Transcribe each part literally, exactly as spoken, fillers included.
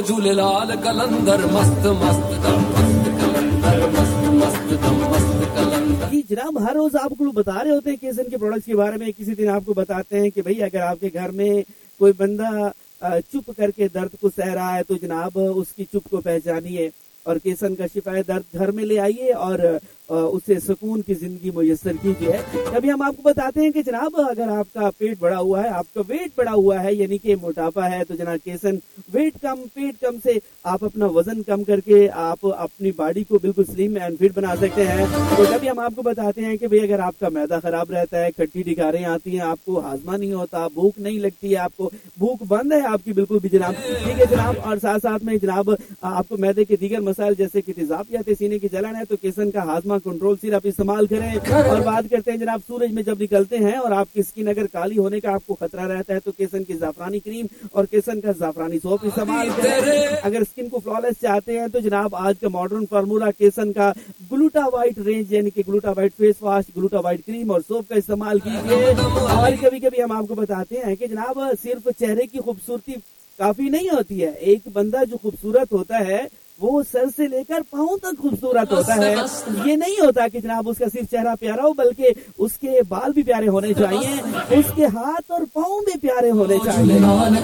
झूलेलाल कलंदर मस्त मस्त दम मस्त कलंदर मस्त मस्त दम मस्त कलंदर। जी जनाब, हर रोज आपको लोग बता रहे होते हैं केसन के प्रोडक्ट्स के बारे में। किसी दिन आपको बताते हैं कि भाई अगर आपके घर में कोई बंदा चुप करके दर्द को सह रहा है तो जनाब उसकी चुप को पहचानिए और केसन का शिफाए दर्द घर में ले आइए और उससे सुकून की जिंदगी मुयस्सर कीजिए। अभी हम आपको बताते हैं कि जनाब अगर आपका पेट बढ़ा हुआ है, आपका वेट बढ़ा हुआ है, यानी कि मोटापा है, तो जनाब केसन वेट कम पेट कम से आप अपना वजन कम करके आप अपनी बॉडी को बिल्कुल स्लिम एंड फिट बना सकते हैं। तो तभी हम आपको बताते हैं कि भाई अगर आपका मैदा खराब रहता है, खट्टी डिकारें आती हैं, आपको हाजमा नहीं होता, भूख नहीं लगती है, आपको भूख बंद है आपकी बिल्कुल भी जनाब, ठीक है जनाब, और साथ साथ में जनाब आपको मैदे के दीगर मसाइल जैसे कि तेजाब या सीने की जलन है, तो केसन का हाजमा कंट्रोल सिरप इस्तेमाल करें। और बात करते हैं जनाब सूरज में जब निकलते हैं और आपकी स्किन अगर काली होने का आपको खतरा रहता है तो केसन की जाफरानी क्रीम और केसन का जाफरानी सोप इस्तेमाल करें। अगर स्किन को फ्लॉलेस चाहते हैं तो जनाब आज का मॉडर्न फार्मूला केसन का ग्लूटा वाइट रेंज यानी कि gluta white face wash, gluta white cream और सोप का इस्तेमाल कीजिए। और कभी कभी हम आपको बताते हैं कि जनाब सिर्फ चेहरे की खूबसूरती काफी नहीं होती है, एक बंदा जो खूबसूरत होता है वो सर से लेकर पाँव तक खूबसूरत होता है। ये नहीं होता कि जनाब उसका सिर्फ चेहरा प्यारा हो, बल्कि उसके बाल भी प्यारे होने चाहिए, उसके हाथ और पाँव भी प्यारे होने चाहिए।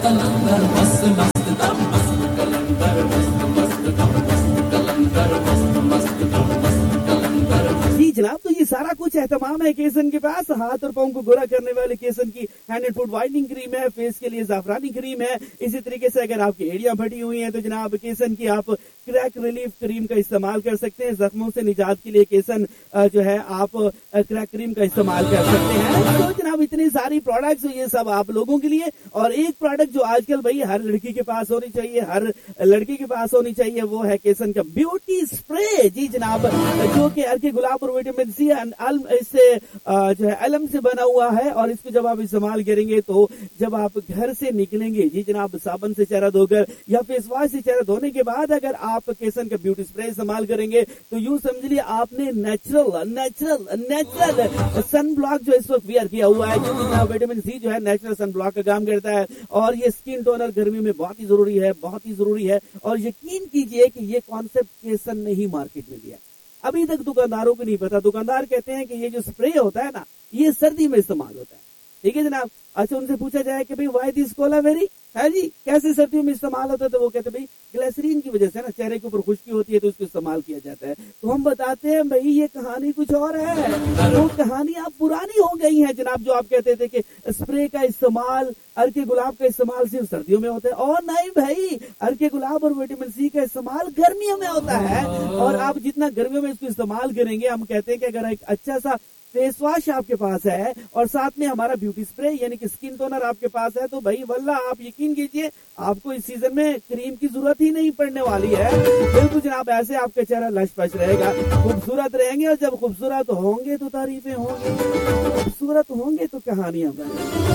जी जनाब, तो ये सारा कुछ एहतमाम है केसन के पास। हाथ और पाँव को गोरा करने वाले केसन की hand and foot whitening cream है, फेस के लिए जाफरानी क्रीम है। इसी तरीके से अगर आपकी एड़ियां फटी हुई हैं तो जनाब केसन की आप क्रैक रिलीफ क्रीम का इस्तेमाल कर सकते हैं। जख्मों से निजात के लिए केसन जो है आप क्रैक क्रीम का इस्तेमाल कर सकते हैं। तो जनाब इतनी सारी प्रोडक्ट्स, ये सब आप लोगों के लिए। और एक प्रोडक्ट जो आजकल भाई हर लड़की के पास होनी चाहिए, हर लड़की के पास होनी चाहिए, वो है केसन का ब्यूटी स्प्रे। जी जनाब, जो कि अर्के गुलाब और विटामिन सी इससे जो है अलम से बना हुआ है। और इसको जब आप इस्तेमाल करेंगे तो जब आप घर से निकलेंगे, जी जनाब साबुन से चेहरा धोकर या फेस वॉश से चेहरा धोने के बाद अगर आप केसन का ब्यूटी स्प्रे इस्तेमाल करेंगे तो यूं समझ लिए आपने natural natural natural sun block जो इस वक्त वियर किया हुआ है। क्योंकि विटामिन सी जो है नेचुरल सन ब्लॉक का काम करता है और ये स्किन टोनर गर्मी में बहुत ही जरूरी है, बहुत ही जरूरी है। और यकीन कीजिए कि ये कॉन्सेप्ट केसन ने ही मार्केट में दिया, अभी तक दुकानदारों को नहीं पता। दुकानदार कहते हैं कि ये जो स्प्रे होता है ना, ये सर्दी में इस्तेमाल होता है, ठीक है जनाब। अच्छा, उनसे पूछा जाए कि भाई वाई दिस कोलावेरी है जी, कैसे सर्दियों में इस्तेमाल होता है, तो वो कहते हैं भाई ग्लिसरीन की वजह से ना चेहरे के ऊपर खुश्की होती है तो उसको इस्तेमाल किया जाता है। तो हम बताते हैं भाई ये कहानी कुछ और है, वो कहानी आप पुरानी हो गई है जनाब। जो आप कहते थे कि स्प्रे का इस्तेमाल, अर्के गुलाब का इस्तेमाल सिर्फ सर्दियों में होता है, और नहीं भाई, अर्के गुलाब और विटामिन सी का इस्तेमाल गर्मियों में होता है। और आप जितना गर्मियों में इसको इस्तेमाल करेंगे, हम कहते हैं कि अगर एक अच्छा सा फेस वॉश आपके पास है और साथ में हमारा ब्यूटी स्प्रे यानी कि स्किन टोनर आपके पास है, तो भाई वल्ला आप यकीन कीजिए आपको इस सीजन में क्रीम की जरूरत ही नहीं पड़ने वाली है। बिल्कुल जनाब, ऐसे आपका चेहरा लश पश रहेगा, खूबसूरत रहेंगे। और जब खूबसूरत होंगे तो तारीफें होंगी, खूबसूरत होंगे तो कहानियां बनेंगी।